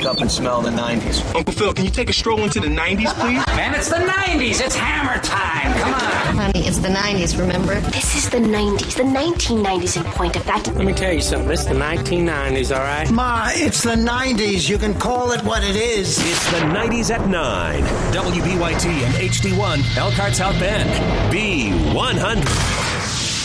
up and smell the 90s. Uncle Phil, can you take a stroll into the 90s, please? Man, it's the 90s. It's hammer time. Come on. Honey, it's the 90s, remember? This is the 90s, the 1990s in point of fact. Let me tell you something. It's the 1990s, all right? Ma, it's the 90s. You can call it what it is. It's the 90s at 9. WBYT and HD1, Elkhart South Bend. B100.